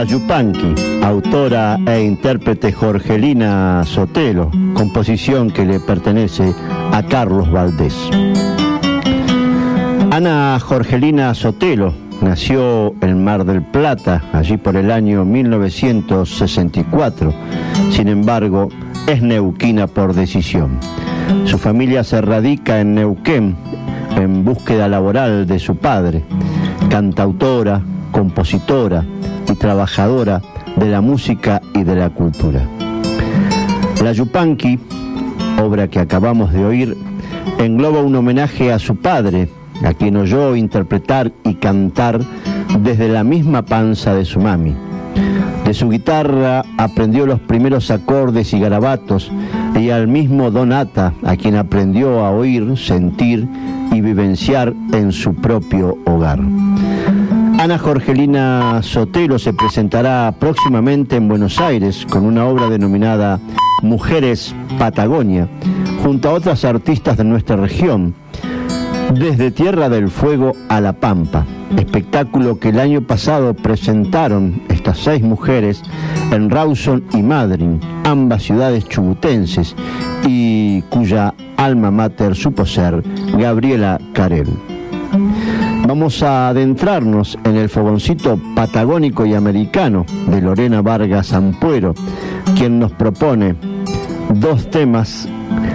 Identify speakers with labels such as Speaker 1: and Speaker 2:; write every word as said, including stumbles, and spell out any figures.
Speaker 1: La Yupanqui, autora e intérprete Jorgelina Sotelo, composición que le pertenece a Carlos Valdés. Ana Jorgelina Sotelo nació en Mar del Plata, allí por el año mil novecientos sesenta y cuatro. Sin embargo, es neuquina por decisión. Su familia se radica en Neuquén en búsqueda laboral de su padre, cantautora, compositora y trabajadora de la música y de la cultura. La Yupanqui, obra que acabamos de oír, engloba un homenaje a su padre, a quien oyó interpretar y cantar desde la misma panza de su mami. De su guitarra aprendió los primeros acordes y garabatos, y al mismo Don Ata, a quien aprendió a oír, sentir y vivenciar en su propio hogar. Ana Jorgelina Sotelo se presentará próximamente en Buenos Aires con una obra denominada Mujeres Patagonia, junto a otras artistas de nuestra región, desde Tierra del Fuego a La Pampa, espectáculo que el año pasado presentaron estas seis mujeres en Rawson y Madryn, ambas ciudades chubutenses, y cuya alma mater supo ser Gabriela Carel. Vamos a adentrarnos en el fogoncito patagónico y americano de Lorena Vargas Ampuero, quien nos propone dos temas